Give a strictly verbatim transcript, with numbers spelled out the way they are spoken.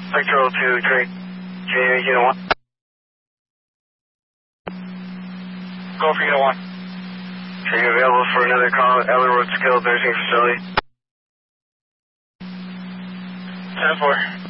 Spectral to Drake, J Unit one. Go for Unit one. Are you available for another call at Eller Road Skilled Nursing Facility? ten four.